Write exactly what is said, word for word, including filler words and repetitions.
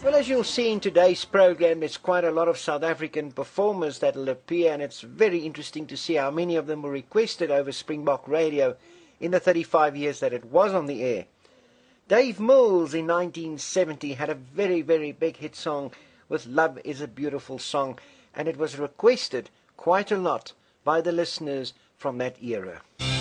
Well, as you'll see in today's program, there's quite a lot of South African performers that'll appear, and it's very interesting to see how many of them were requested over Springbok Radio in the thirty-five years that it was on the air. Dave Mills in nineteen seventy had a very, very big hit song with Love is a Beautiful Song, and it was requested quite a lot by the listeners from that era.